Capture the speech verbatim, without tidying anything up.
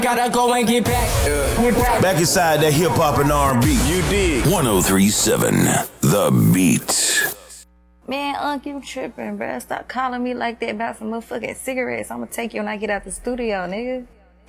Gotta go and get back. Yeah. Back inside that hip hop and R and B. You dig. one oh three point seven The Beat. Man, Unc, you tripping, bruh. Stop calling me like that about some motherfucking cigarettes. I'm gonna take you when I get out the studio, nigga.